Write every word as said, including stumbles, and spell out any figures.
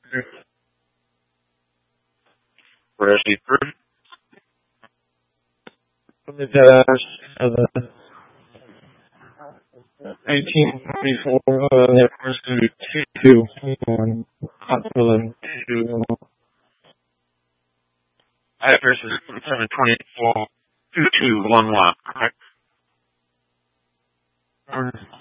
Ready for the dash of the eighteen twenty-four, uh, that first going to be two two one, hospital two. Address is seven twenty-four, two two one one, correct?